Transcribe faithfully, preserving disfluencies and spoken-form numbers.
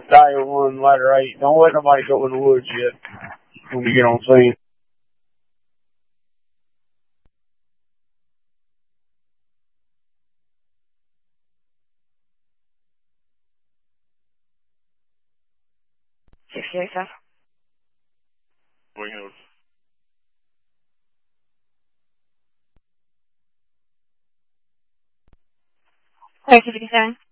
die of one ladder eight. Don't let nobody go in the woods yet when you get on scene. sixty-eight, sir. Wing out. Sorry, fifty-seven.